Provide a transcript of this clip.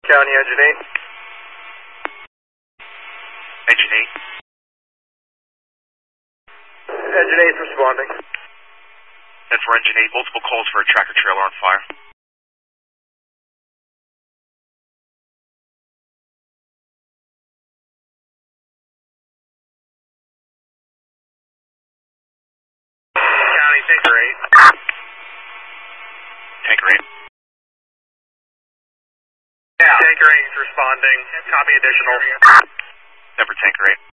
County Engine 8. Engine 8. Engine 8 responding. And for Engine 8, multiple calls for a tractor trailer on fire. County Tanker 8. Tanker 8. Yeah. Tanker 8 responding. Copy additional. Denver Tanker 8.